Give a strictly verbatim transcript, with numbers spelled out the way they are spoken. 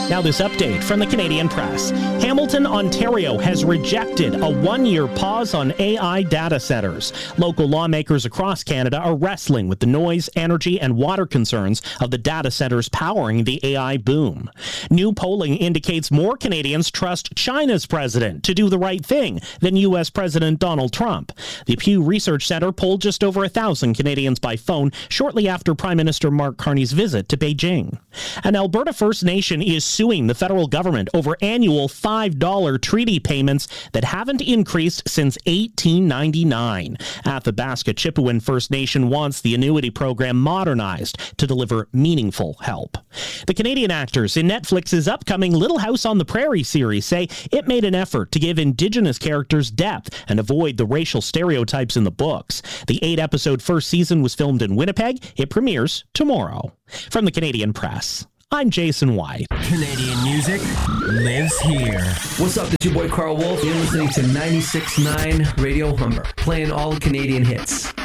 Now this update from the Canadian Press. Hamilton, Ontario has rejected a one-year pause on A I data centers. Local lawmakers across Canada are wrestling with the noise, energy, and water concerns of the data centers powering the A I boom. New polling indicates more Canadians trust China's president to do the right thing than U S President Donald Trump. The Pew Research Center polled just over a thousand Canadians by phone shortly after Prime Minister Mark Carney's visit to Beijing. An Alberta First Nation is suing the federal government over annual five dollars treaty payments that haven't increased since eighteen ninety-nine. Athabasca Chipewyan First Nation wants the annuity program modernized to deliver meaningful help. The Canadian actors in Netflix's upcoming Little House on the Prairie series say it made an effort to give Indigenous characters depth and avoid the racial stereotypes in the books. The eight-episode first season was filmed in Winnipeg. It premieres tomorrow. From the Canadian Press, I'm Jason White. Canadian music lives here. What's up? It's your boy Carl Wolf. You're listening to ninety-six point nine Radio Humber, playing all Canadian hits.